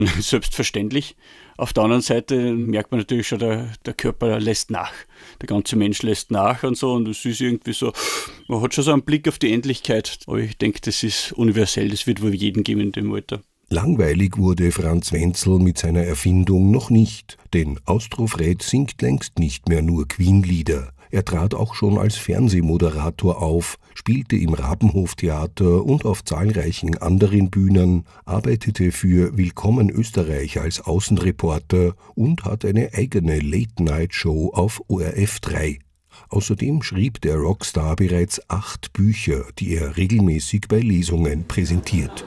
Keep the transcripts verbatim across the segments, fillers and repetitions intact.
Selbstverständlich. Auf der anderen Seite merkt man natürlich schon, der, der Körper lässt nach. Der ganze Mensch lässt nach und so. Und es ist irgendwie so, man hat schon so einen Blick auf die Endlichkeit. Aber ich denke, das ist universell. Das wird wohl jeden geben in dem Alter. Langweilig wurde Franz Wenzel mit seiner Erfindung noch nicht. Denn Austrofred singt längst nicht mehr nur Queen-Lieder. Er trat auch schon als Fernsehmoderator auf, spielte im Rabenhoftheater und auf zahlreichen anderen Bühnen, arbeitete für Willkommen Österreich als Außenreporter und hat eine eigene Late-Night-Show auf O R F drei. Außerdem schrieb der Rockstar bereits acht Bücher, die er regelmäßig bei Lesungen präsentiert.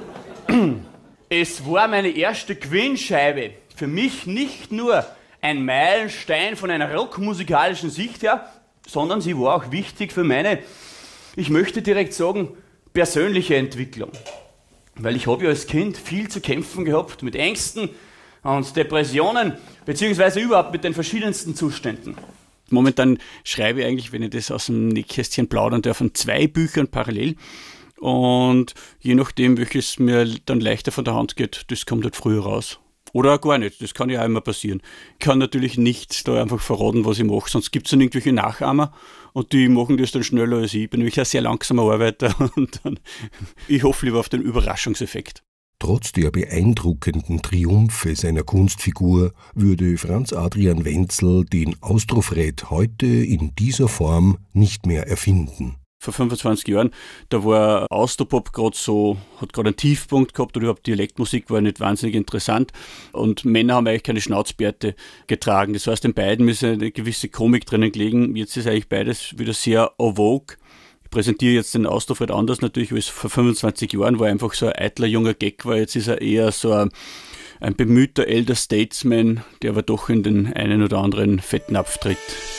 Es war meine erste Queen-Scheibe. Für mich nicht nur ein Meilenstein von einer rockmusikalischen Sicht her, sondern sie war auch wichtig für meine, ich möchte direkt sagen, persönliche Entwicklung. Weil ich habe ja als Kind viel zu kämpfen gehabt mit Ängsten und Depressionen, beziehungsweise überhaupt mit den verschiedensten Zuständen. Momentan schreibe ich eigentlich, wenn ich das aus dem Nähkästchen plaudern darf, an zwei Büchern parallel. Und je nachdem, welches mir dann leichter von der Hand geht, das kommt halt früher raus. Oder gar nicht, das kann ja auch immer passieren. Ich kann natürlich nicht da einfach verraten, was ich mache, sonst gibt es dann irgendwelche Nachahmer und die machen das dann schneller als ich. Ich bin nämlich ein sehr langsamer Arbeiter und dann, ich hoffe lieber auf den Überraschungseffekt. Trotz der beeindruckenden Triumphe seiner Kunstfigur würde Franz Adrian Wenzel den Austrofred heute in dieser Form nicht mehr erfinden. Vor fünfundzwanzig Jahren, da war Austropop gerade so, hat gerade einen Tiefpunkt gehabt oder überhaupt Dialektmusik war nicht wahnsinnig interessant und Männer haben eigentlich keine Schnauzbärte getragen. Das heißt, in beiden ist eine gewisse Komik drinnen gelegen. Jetzt ist eigentlich beides wieder sehr en vogue. Ich präsentiere jetzt den Austrofred anders natürlich, als vor fünfundzwanzig Jahren, wo er einfach so ein eitler junger Gag war. Jetzt ist er eher so ein, ein bemühter Elder Statesman, der aber doch in den einen oder anderen Fettnapf tritt.